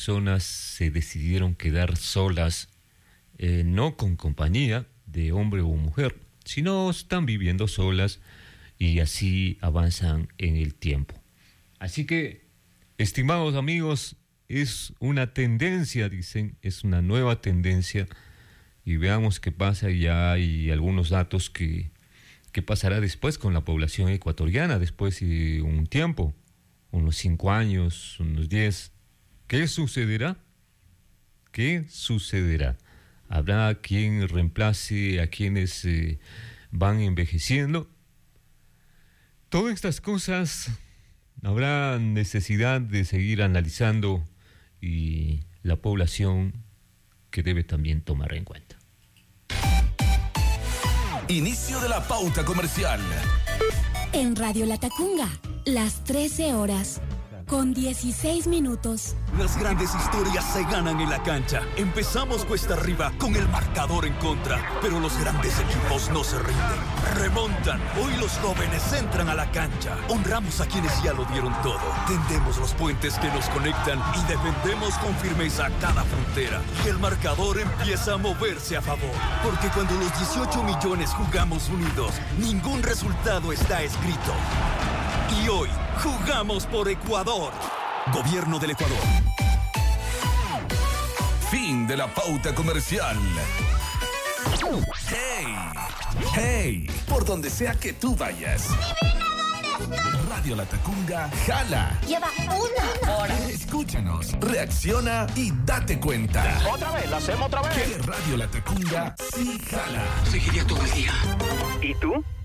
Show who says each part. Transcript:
Speaker 1: personas se decidieron quedar solas, no con compañía de hombre o mujer, sino están viviendo solas y así avanzan en el tiempo. Así que, estimados amigos, es una tendencia, dicen, es una nueva tendencia, y veamos qué pasa. Ya hay algunos datos que pasará después con la población ecuatoriana, después de un tiempo, unos 5 años, unos 10. ¿Qué sucederá? ¿Qué sucederá? ¿Habrá quien reemplace a quienes van envejeciendo? Todas estas cosas habrá necesidad de seguir analizando, y la población que debe también tomar en cuenta.
Speaker 2: Inicio de la pauta comercial.
Speaker 3: En Radio Latacunga, las 13 horas, con 16 minutos.
Speaker 4: Las grandes historias se ganan en la cancha. Empezamos cuesta arriba con el marcador en contra, pero los grandes equipos no se rinden. Remontan. Hoy los jóvenes entran a la cancha. Honramos a quienes ya lo dieron todo. Tendemos los puentes que nos conectan y defendemos con firmeza cada frontera. Y el marcador empieza a moverse a favor. Porque cuando los 18 millones jugamos unidos, ningún resultado está escrito. Y hoy jugamos por Ecuador. Gobierno del Ecuador.
Speaker 2: Fin de la pauta comercial. ¡Hey! ¡Hey! Por donde sea que tú vayas. Radio Latacunga jala.
Speaker 5: Lleva una hora.
Speaker 2: Escúchanos, reacciona y date cuenta.
Speaker 6: Otra vez, lo hacemos otra vez.
Speaker 2: Que Radio Latacunga sí jala.
Speaker 6: Seguiría todo el día.
Speaker 7: ¿Y tú?